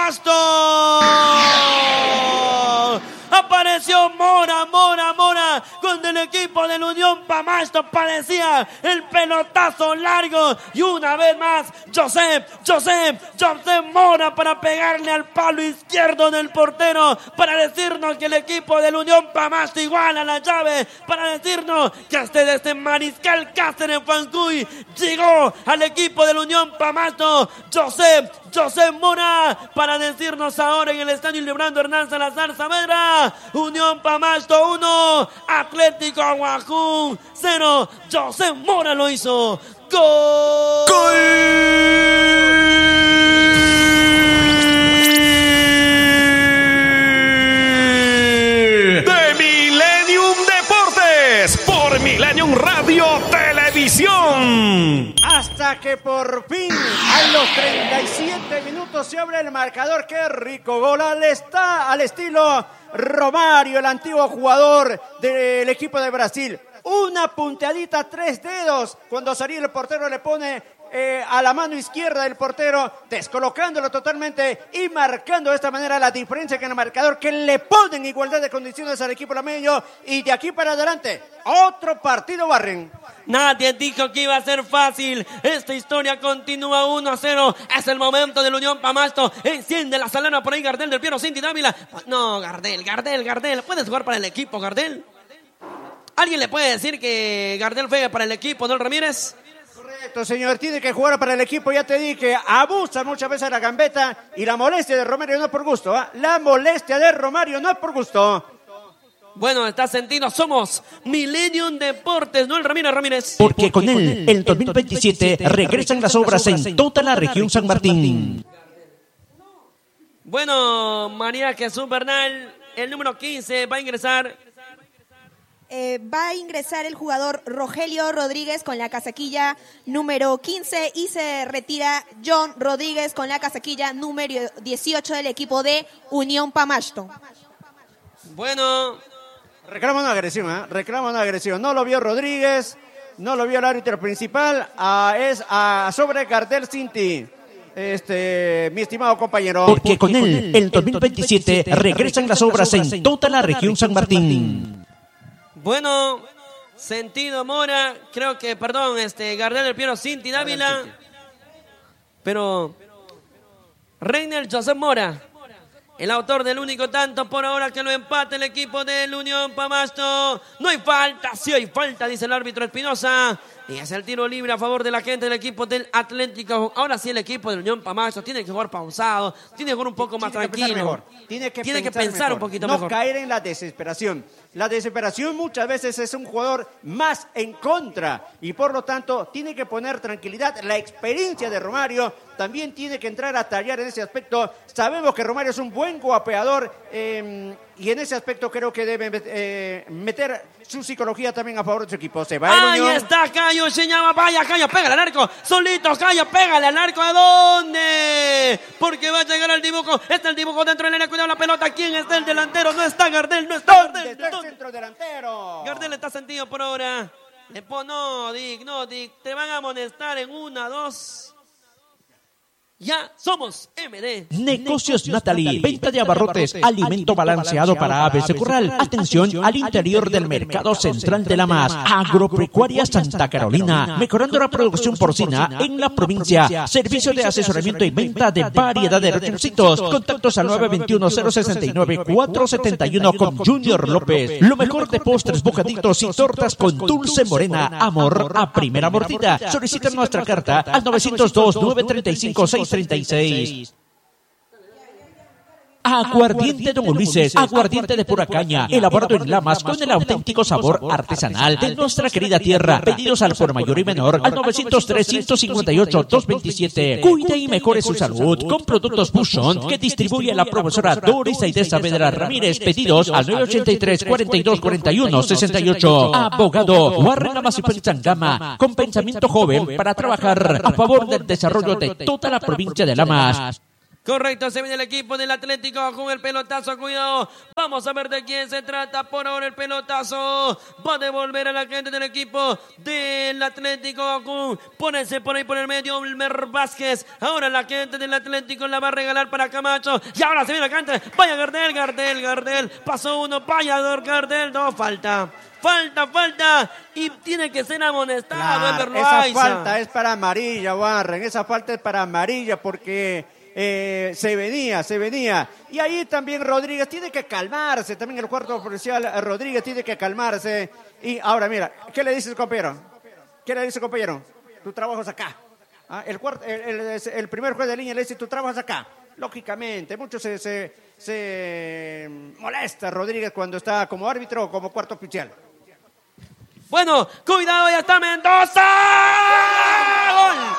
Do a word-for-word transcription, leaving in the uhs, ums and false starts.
Pasto. Apareció Mora, Mora, Mora, cuando el equipo del Unión Pamasto parecía el pelotazo largo. Y una vez más, Josep, Josep, Josep Mora para pegarle al palo izquierdo del portero, para decirnos que el equipo del Unión Pamasto iguala la llave, para decirnos que hasta este Mariscal Cáceres Fancuy llegó al equipo del Unión Pamasto. Josep, Josep Mora, para decirnos ahora en el estadio Lebrando Hernán Salazar Saavedra, Unión Pamasto uno, Atlético Aguajún cero. Josep Mora lo hizo. ¡Gol! ¡Gol! De Millennium Deportes por Millennium Radio Televisión. Hasta que por fin, a los treinta y siete minutos, se abre el marcador. ¡Qué rico gol! Al, está, al estilo Romario, el antiguo jugador del equipo de Brasil. Una punteadita, tres dedos. Cuando salió el portero le pone eh, a la mano izquierda del portero, descolocándolo totalmente y marcando de esta manera la diferencia que en el marcador, que le ponen igualdad de condiciones al equipo lameño. Y de aquí para adelante, otro partido, Barren. Nadie dijo que iba a ser fácil. Esta historia continúa uno a cero. Es el momento del Unión Pamasto. Enciende la salana por ahí Gardel del Piero Cinti Dávila. No, Gardel, Gardel, Gardel. ¿Puedes jugar para el equipo, Gardel? ¿Alguien le puede decir que Gardel juegue para el equipo, no Ramírez? Correcto, señor. Tiene que jugar para el equipo. Ya te dije, abusa muchas veces la gambeta. Y la molestia de Romario no es por gusto. ¿eh? La molestia de Romario no es por gusto. Bueno, está sentido, somos Millennium Deportes, ¿no el Ramírez Ramírez? Porque con él, el dos mil veintisiete, regresan las obras en toda la región San Martín. Bueno, María Jesús Bernal, el número quince va a ingresar. Eh, va a ingresar el jugador Rogelio Rodríguez con la casaquilla número quince y se retira John Rodríguez con la casaquilla número dieciocho del equipo de Unión Pamasto. Bueno... Reclama una agresión, ¿eh? Reclama una agresión. No lo vio Rodríguez, no lo vio el árbitro principal. Ah, es ah, sobre Gardel Cinti. Este, mi estimado compañero. Porque con él, el dos mil veintisiete, regresan las obras en toda la región San Martín. Bueno, sentido Mora, creo que, perdón, este, Gardel del Piero Cinti Dávila. Pero, Reiner Josep Mora, el autor del único tanto por ahora que lo empata el equipo del Unión Pamasto. No hay falta, sí hay falta, dice el árbitro Espinosa. Y es el tiro libre a favor de la gente del equipo del Atlético. Ahora sí el equipo del Unión Pamasto tiene que jugar pausado, tiene que jugar un poco más tiene tranquilo. Que mejor. Tiene que tiene pensar, que pensar mejor. un poquito no mejor. No caer en la desesperación. La desesperación muchas veces es un jugador más en contra y por lo tanto tiene que poner tranquilidad. La experiencia de Romario también tiene que entrar a tallar en ese aspecto. Sabemos que Romario es un buen guapeador eh, y en ese aspecto creo que debe eh, meter su psicología también a favor de su equipo. Se va el Ahí Unión. está Cayo, se llama, vaya Cayo, pégale al arco, solito Cayo, pégale al arco, ¿a dónde? Porque va a llegar al dibujo, está el dibujo dentro del área, cuidado la pelota, ¿quién está el delantero? No está Gardel, no está ¿Dónde Gardel. está el ¿Dónde? centro delantero? Gardel está sentido por ahora. Le pon, no, Dick, no, Dick, te van a amonestar en una, dos. Ya somos M D. Negocios Natalie, venta de abarrotes, alimento balanceado para aves de corral. Atención al interior del mercado central de La Mas. Agropecuaria Santa Carolina, mejorando la producción porcina en la provincia. Servicio de asesoramiento y venta de variedad de ratoncitos. Contactos al nueve dos uno, cero seis nueve, cuatro siete uno con Junior López. Lo mejor de postres, bocaditos y tortas con dulce morena. Amor a primera mordida. Solicita nuestra carta al nueve cero dos, nueve tres cinco, seis treinta y seis. Aguardiente Don Ulises, aguardiente de pura caña, elaborado en Lamas con el auténtico sabor artesanal de nuestra querida tierra. Pedidos al por mayor y menor al nueve cero tres, ciento cincuenta y ocho, doscientos veintisiete. Cuide y mejore su salud con productos Bouchon que distribuye la profesora Doris Aide Saavedra Ramírez. Pedidos al nueve ochenta y tres, cuarenta y dos, cuarenta y uno, sesenta y ocho. Abogado Warren Lamas y Penzangama, con pensamiento joven para trabajar a favor del desarrollo de toda la provincia de Lamas. Correcto, se viene el equipo del Atlético con el pelotazo, cuidado. Vamos a ver de quién se trata por ahora el pelotazo. Va a devolver a la gente del equipo del Atlético. Pónese por ahí por el medio Wilmer Vázquez. Ahora la gente del Atlético la va a regalar para Camacho. Y ahora se viene la gente. Vaya Gardel, Gardel, Gardel. Pasó uno, Payador, Gardel. No, falta. Falta, falta. Y tiene que ser amonestado. Claro, esa falta es para amarilla, Warren. Esa falta es para amarilla porque... Eh, se venía, se venía. Y ahí también Rodríguez tiene que calmarse. También el cuarto oficial Rodríguez tiene que calmarse. Y ahora mira, ¿qué le dices, compañero? ¿Qué le dice, compañero? Tu trabajo es acá. ¿Ah? El, cuarto, el, el, el primer juez de línea le dice, tu trabajo es acá. Lógicamente, mucho se, se, se molesta Rodríguez cuando está como árbitro o como cuarto oficial. Bueno, cuidado, ya está Mendoza. ¡Gol!